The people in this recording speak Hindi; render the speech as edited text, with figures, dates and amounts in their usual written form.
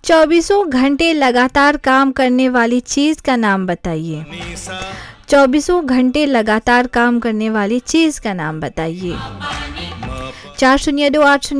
24 घंटे लगातार काम करने वाली चीज का नाम बताइए। 24 घंटे लगातार काम करने वाली चीज का नाम बताइए। 4028